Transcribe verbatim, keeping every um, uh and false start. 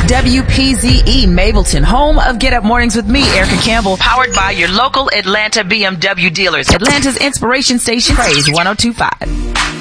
W P Z E Mableton, home of Get Up Mornings with me, Erica Campbell, powered by your local Atlanta B M W dealers. Atlanta's inspiration station, Praise one oh two point five.